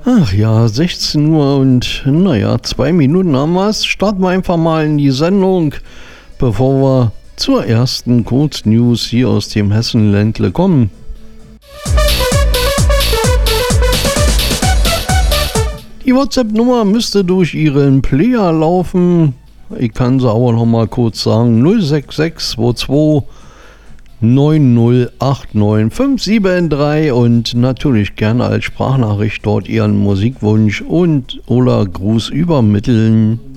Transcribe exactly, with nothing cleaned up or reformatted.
Ach ja, sechzehn Uhr und naja, zwei Minuten haben wir es. Starten wir einfach mal in die Sendung, bevor wir zur ersten Kurznews hier aus dem Hessenländle kommen. Die WhatsApp-Nummer müsste durch Ihren Player laufen. Ich kann sie aber noch mal kurz sagen. null sechs sechs zwei zwei neun null acht neun fünf sieben drei und natürlich gerne als Sprachnachricht dort Ihren Musikwunsch und oder Gruß übermitteln.